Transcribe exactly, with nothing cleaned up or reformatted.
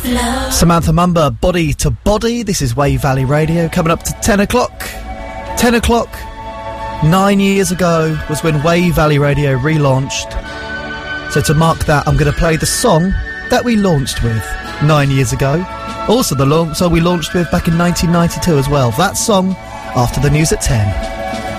Samantha Mumba, Body to Body. This is Wave Valley Radio. Coming up to ten o'clock. ten o'clock. Nine years ago was when Wave Valley Radio relaunched. So to mark that, I'm going to play the song that we launched with nine years ago. Also the long song we launched with back in nineteen ninety-two as well. That song after the news at ten.